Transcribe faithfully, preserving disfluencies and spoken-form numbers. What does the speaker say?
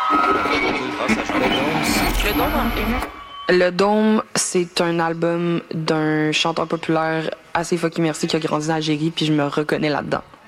Le Dôme, en Le Dôme, c'est un album d'un chanteur populaire assez fucking merci qui a grandi en Algérie, puis je me reconnais là-dedans.